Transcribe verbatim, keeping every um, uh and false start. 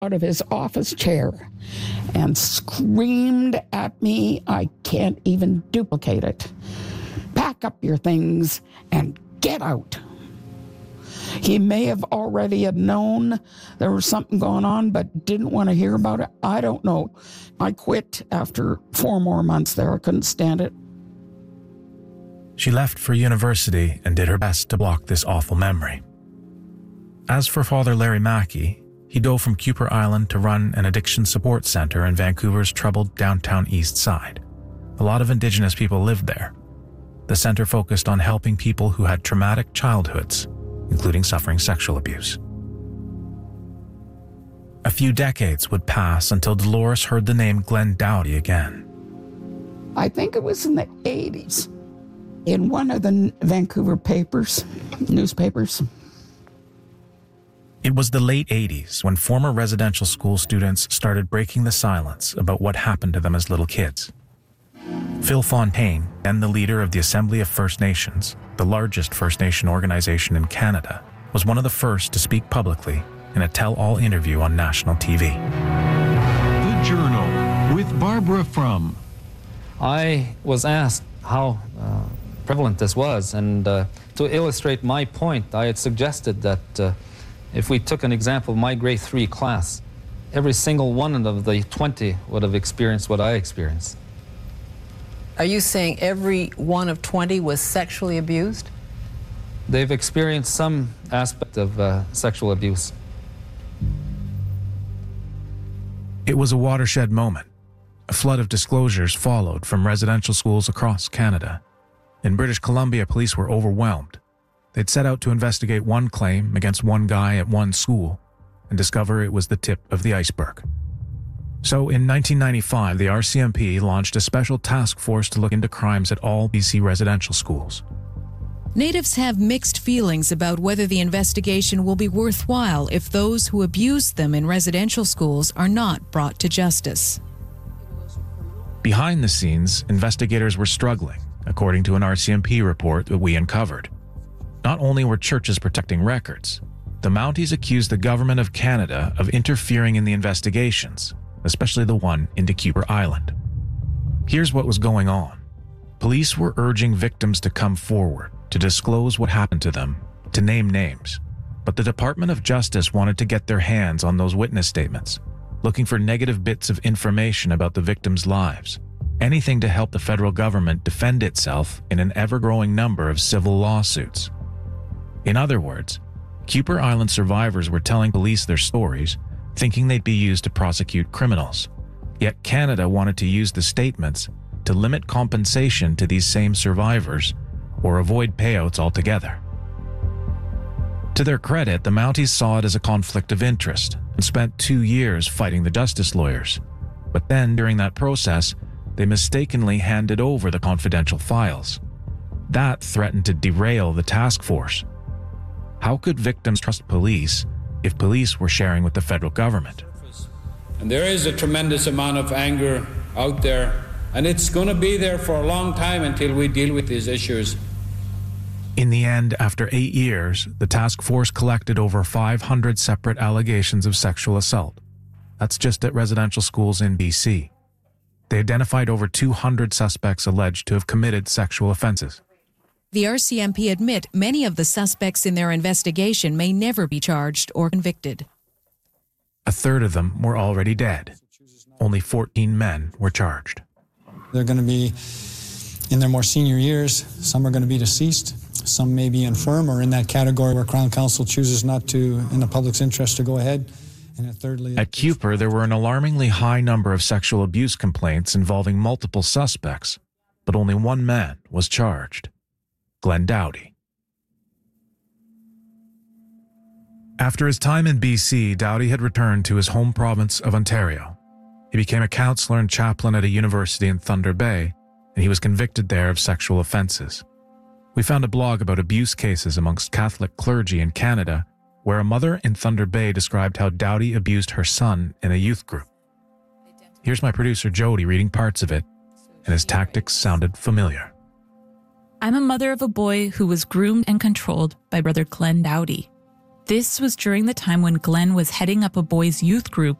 out of his office chair and screamed at me. I can't even duplicate it. Pack up your things and get out. He may have already had known there was something going on, but didn't want to hear about it. I don't know. I quit after four more months there. I couldn't stand it. She left for university and did her best to block this awful memory. As for Father Larry Mackey, he dove from Kuper Island to run an addiction support center in Vancouver's troubled downtown east side. A lot of Indigenous people lived there. The center focused on helping people who had traumatic childhoods, including suffering sexual abuse. A few decades would pass until Dolores heard the name Glenn Doughty again. I think it was in the eighties, in one of the Vancouver papers, newspapers. It was the late eighties when former residential school students started breaking the silence about what happened to them as little kids. Phil Fontaine, then the leader of the Assembly of First Nations, the largest First Nation organization in Canada, was one of the first to speak publicly in a tell-all interview on national T V. The Journal with Barbara Frum. I was asked how uh, prevalent this was, and uh, to illustrate my point, I had suggested that uh, if we took an example of my grade three class, every single one of the twenty would have experienced what I experienced. Are you saying every one of twenty was sexually abused? They've experienced some aspect of uh, sexual abuse. It was a watershed moment. A flood of disclosures followed from residential schools across Canada. In British Columbia, police were overwhelmed. They'd set out to investigate one claim against one guy at one school and discover it was the tip of the iceberg. So in nineteen ninety-five, the R C M P launched a special task force to look into crimes at all B C residential schools. Natives have mixed feelings about whether the investigation will be worthwhile if those who abused them in residential schools are not brought to justice. Behind the scenes, investigators were struggling, according to an R C M P report that we uncovered. Not only were churches protecting records, the Mounties accused the Government of Canada of interfering in the investigations, especially the one into Kuper Island. Here's what was going on. Police were urging victims to come forward, to disclose what happened to them, to name names. But the Department of Justice wanted to get their hands on those witness statements, looking for negative bits of information about the victims' lives, anything to help the federal government defend itself in an ever-growing number of civil lawsuits. In other words, Kuper Island survivors were telling police their stories, thinking they'd be used to prosecute criminals. Yet Canada wanted to use the statements to limit compensation to these same survivors or avoid payouts altogether. To their credit, the Mounties saw it as a conflict of interest and spent two years fighting the justice lawyers. But then, during that process, they mistakenly handed over the confidential files. That threatened to derail the task force. How could victims trust police if police were sharing with the federal government? And there is a tremendous amount of anger out there, and it's going to be there for a long time until we deal with these issues. In the end, after eight years, the task force collected over five hundred separate allegations of sexual assault. That's just at residential schools in B C. They identified over two hundred suspects alleged to have committed sexual offenses. The R C M P admit many of the suspects in their investigation may never be charged or convicted. A third of them were already dead. Only fourteen men were charged. They're going to be in their more senior years. Some are going to be deceased. Some may be infirm or in that category where Crown Counsel chooses not to, in the public's interest, to go ahead. And thirdly, at Kuper, there were an alarmingly high number of sexual abuse complaints involving multiple suspects, but only one man was charged. Glenn Doughty. After his time in B C, Doughty had returned to his home province of Ontario. He became a counselor and chaplain at a university in Thunder Bay, and he was convicted there of sexual offenses. We found a blog about abuse cases amongst Catholic clergy in Canada, where a mother in Thunder Bay described how Doughty abused her son in a youth group. Here's my producer Jody reading parts of it, and his tactics sounded familiar. I'm a mother of a boy who was groomed and controlled by Brother Glenn Doughty. This was during the time when Glenn was heading up a boys' youth group